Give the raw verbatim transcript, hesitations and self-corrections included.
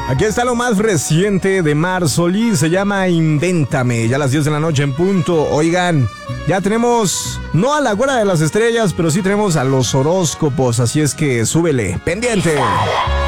Aquí está lo más reciente de Mar Solís, se llama Invéntame, ya a las diez de la noche en punto. Oigan, ya tenemos, no a la Güera de las Estrellas, pero sí tenemos a los horóscopos, así es que súbele, pendiente.